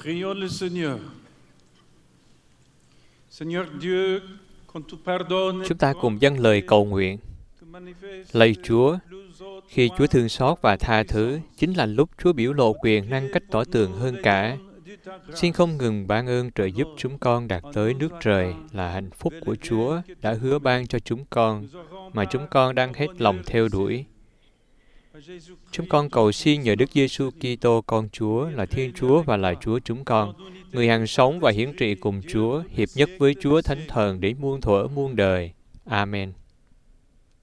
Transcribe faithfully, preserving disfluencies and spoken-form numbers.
Prions le Seigneur. Seigneur Dieu, qu'on tu pardonnes. Chúng ta cùng dâng lời cầu nguyện. Lạy Chúa, khi Chúa thương xót và tha thứ, chính là lúc Chúa biểu lộ quyền năng cách tỏ tường hơn cả. Xin không ngừng ban ơn trợ giúp chúng con đạt tới nước trời là hạnh phúc của Chúa đã hứa ban cho chúng con, mà chúng con đang hết lòng theo đuổi. Chúng con cầu xin nhờ Đức Giêsu Kitô con Chúa là Thiên Chúa và là Chúa chúng con, người hằng sống và hiển trị cùng Chúa, hiệp nhất với Chúa Thánh Thần đến muôn thuở muôn đời. Amen.